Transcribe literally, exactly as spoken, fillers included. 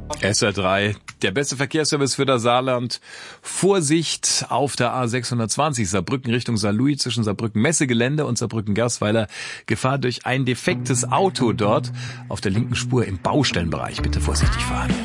S R drei, der beste Verkehrsservice für das Saarland. Vorsicht auf der A sechshundertzwanzig, Saarbrücken Richtung Saarlouis zwischen Saarbrücken Messegelände und Saarbrücken Gerstweiler. Gefahr durch ein defektes Auto dort auf der linken Spur im Baustellenbereich. Bitte vorsichtig fahren.